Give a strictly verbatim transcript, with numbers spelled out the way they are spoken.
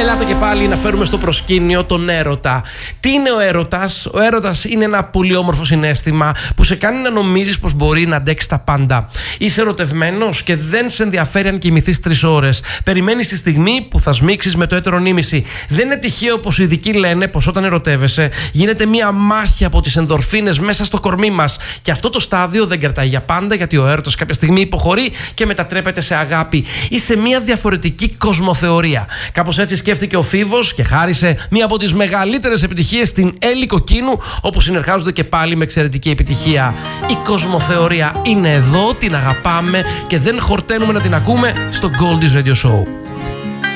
Ελάτε και πάλι να φέρουμε στο προσκήνιο τον έρωτα. Τι είναι ο έρωτας? Ο έρωτας είναι ένα πολύ όμορφο συναίσθημα που σε κάνει να νομίζεις πως μπορεί να αντέξει τα πάντα. Είσαι ερωτευμένος και δεν σε ενδιαφέρει αν κοιμηθείς τρεις ώρες. Περιμένεις τη στιγμή που θα σμίξεις με το έτερο νήμιση. Δεν είναι τυχαίο πως οι ειδικοί λένε πως όταν ερωτεύεσαι γίνεται μία μάχη από τις ενδορφίνες μέσα στο κορμί μας. Και αυτό το στάδιο δεν κρατάει για πάντα, γιατί ο έρωτας κάποια στιγμή υποχωρεί και μετατρέπεται σε αγάπη ή σε μία διαφορετική κοσμοθεωρία. Κάπως έτσι σκέφτηκε ο Φίβος και χάρισε μία από τις μεγαλύτερες επιτυχίες στην Έλλη Κοκκίνου, όπου συνεργάζονται και πάλι με εξαιρετική επιτυχία. Η κοσμοθεωρία είναι εδώ, την αγαπάμε και δεν χορταίνουμε να την ακούμε στο Goldies Radio Show.